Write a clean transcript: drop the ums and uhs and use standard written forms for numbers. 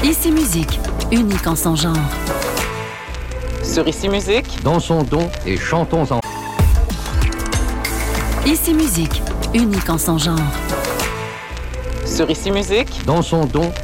Ici Musique, unique en son genre. Sur Ici Musique, dansons donc et chantons en... Ici Musique, unique en son genre. sur Ici Musique, Dansons donc